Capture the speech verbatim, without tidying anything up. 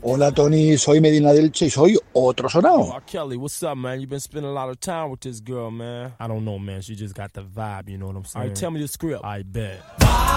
Hola Tony, soy Medina Delche y soy otro Yo, sonado. R. Kelly, what's up, man? You been spending a lot of time with this girl, man. I don't know, man. She just got the vibe, you know what I'm saying? All right, tell me the script. I bet.